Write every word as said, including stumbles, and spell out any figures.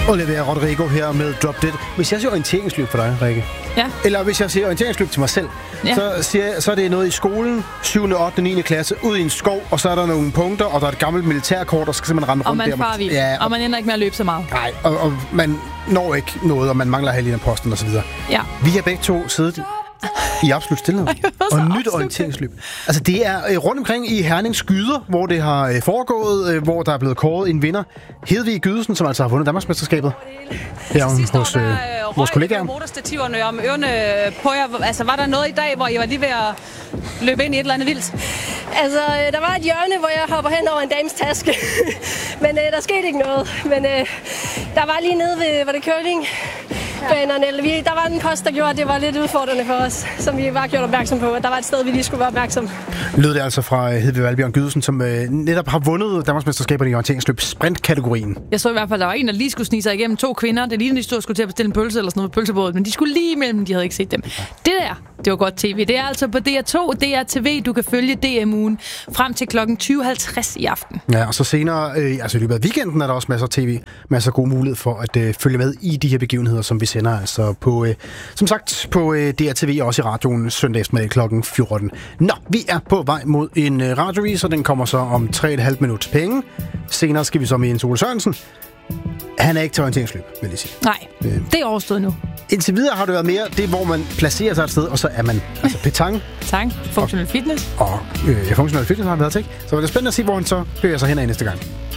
Olivia Rodrigo her med Drop Dead. Hvis jeg siger orienteringsløb for dig, Rikke, ja. eller hvis jeg siger orienteringsløb til mig selv, ja. så, siger jeg, så er det noget i skolen, syvende, ottende, niende klasse, ud i en skov, og så er der nogle punkter, og der er et gammelt militærkort, og så skal man rende rundt der. Og man farer vildt, ja, og, og man ender ikke med at løbe så meget. Nej, og, og man når ikke noget, og man mangler halvdelen af posten og så videre. Ja. Vi har begge to siddet i absolut stillhed. Og nyt orienteringsløb. Altså, det er øh, rundt omkring i Herning Skyder, hvor det har øh, foregået, øh, hvor der er blevet kåret en vinder. Hedvig Gydesen, som altså har vundet Danmarksmesterskabet. Her hos øh, vores kollegaer. Motorstativerne om ørerne på jer. Altså, var der noget i dag, hvor I var lige ved at løbe ind i et eller andet vildt? Altså, der var et hjørne, hvor jeg hopper hen over en dames taske. Men øh, der skete ikke noget. Men øh, der var lige nede ved, var det curling? Banerne. Vi, der var en post, der gjorde, at det var lidt udfordrende for os, som vi var gjort opmærksom på, at der var et sted, vi lige skulle være opmærksom. Lød det altså fra Hedvig Valbjørn Gydesen, som øh, netop har vundet Danmarksmesterskaberne i orienteringsløb sprintkategorien. Jeg så i hvert fald, der var en, der lige skulle snige sig igennem to kvinder. Det lignede, de stod og skulle til at bestille en pølse eller sådan noget på pølsebådet, men de skulle lige imellem, de havde ikke set dem. Det der, det var godt tv. Det er altså på D R to, D R T V, du kan følge D M-ugen frem til klokken tyve halvtreds i aften. Ja, og så senere, øh, altså i løbet af weekenden, er der også masser af tv, masser af god mulighed for at øh, følge med i de her begivenheder, som vi sender altså på, øh, som sagt, på øh, D R T V og også i radioen søndag eftermiddag klokken fjorten. Nå, vi er på vej mod en øh, radiovis, og den kommer så om tre komma fem minutter penge. Senere skal vi så med Jens Ole Sørensen. Han er ikke til orienteringsløb, vil jeg sige. Nej, øh. det er overstået nu. Indtil videre har det været mere det, hvor man placerer sig et sted, og så er man altså petang. Petang, funktionel fitness. Og, og øh, funktionel fitness har været til. Så det er spændende at se, hvor han så bevæger sig hen ad næste gang.